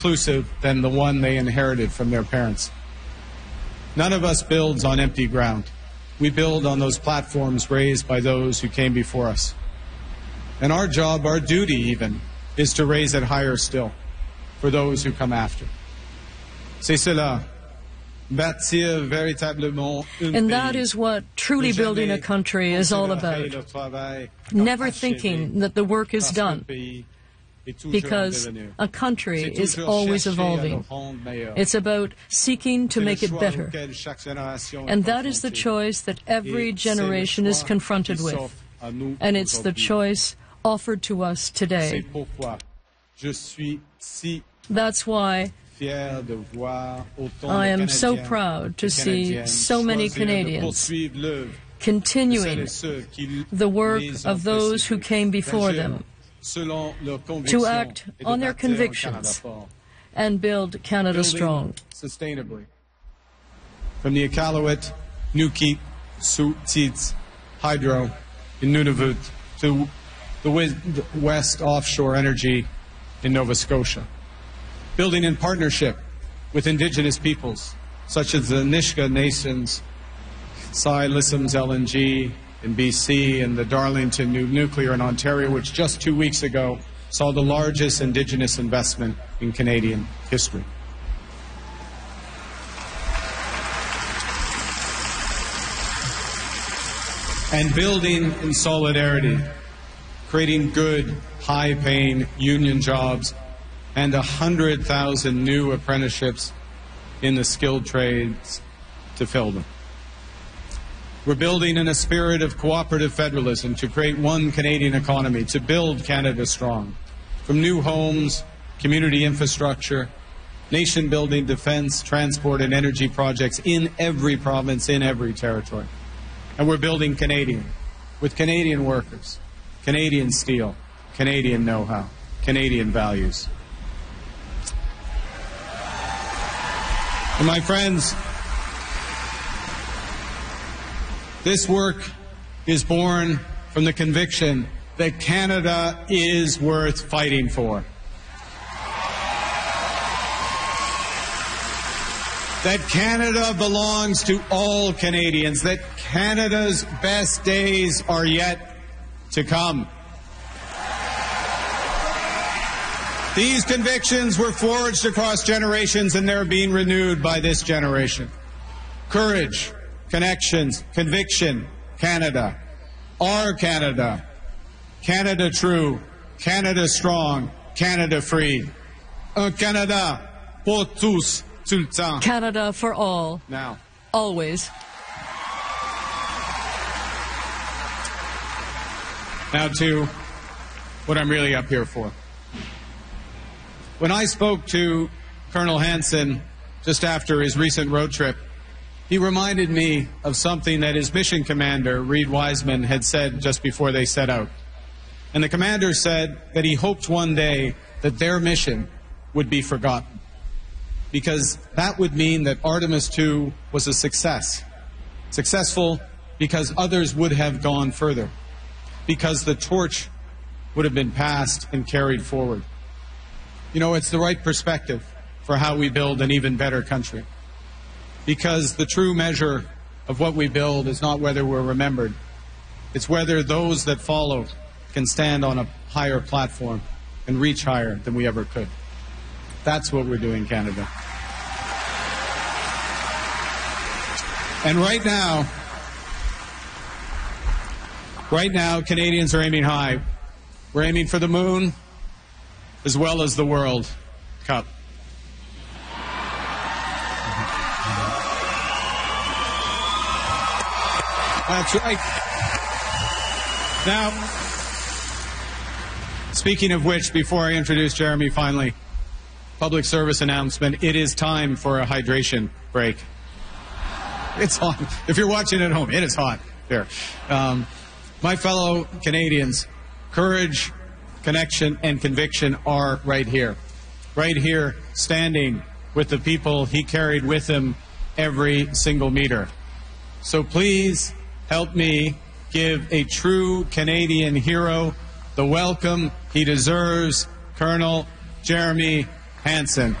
inclusive than the one they inherited from their parents. None of us builds on empty ground. We build on those platforms raised by those who came before us. And our job, our duty even, is to raise it higher still for those who come after. C'est cela. Bâtir véritablement un And that pays. is what truly building a country is all about. Never thinking that the work is done, because a country is always evolving. It's about seeking to make it better. And that is the choice that every generation is confronted with. And it's the choice offered to us today. That's why I am so proud to see so many Canadians continuing the work of those who came before them, to act on their convictions and build Canada strong. Sustainably. From the Iqaluit, Newquay, Suits, Hydro, in Nunavut, to the West Offshore Energy in Nova Scotia. Building in partnership with Indigenous peoples, such as the Nisga'a Nations, Ksi Lisims LNG in BC, and the Darlington Nuclear in Ontario, which just 2 weeks ago saw the largest Indigenous investment in Canadian history. And building in solidarity, creating good, high-paying union jobs, and 100,000 new apprenticeships in the skilled trades to fill them. We're building in a spirit of cooperative federalism to create one Canadian economy, to build Canada strong. From new homes, community infrastructure, nation-building defense, transport, and energy projects in every province, in every territory. And we're building Canadian, with Canadian workers, Canadian steel, Canadian know-how, Canadian values. And my friends, this work is born from the conviction that Canada is worth fighting for. That Canada belongs to all Canadians, that Canada's best days are yet to come. These convictions were forged across generations, and they're being renewed by this generation. Courage, connections, conviction, Canada. Our Canada. Canada true, Canada strong, Canada free. Un Canada pour tous, tout le temps. Canada for all. Now. Always. Now to what I'm really up here for. When I spoke to Colonel Hanson just after his recent road trip, he reminded me of something that his mission commander, Reed Wiseman, had said just before they set out. And the commander said that he hoped one day that their mission would be forgotten, because that would mean that Artemis II was a success. Successful because others would have gone further, because the torch would have been passed and carried forward. You know, it's the right perspective for how we build an even better country. Because the true measure of what we build is not whether we're remembered. It's whether those that follow can stand on a higher platform and reach higher than we ever could. That's what we're doing, Canada. And right now, Canadians are aiming high. We're aiming for the moon, as well as the World Cup. That's right. Now, speaking of which, before I introduce Jeremy finally, public service announcement, it is time for a hydration break. It's hot. If you're watching at home, it is hot there. My fellow Canadians, courage, connection, and conviction are right here, standing with the people he carried with him every single meter. So please help me give a true Canadian hero the welcome he deserves, Colonel Jeremy Hansen.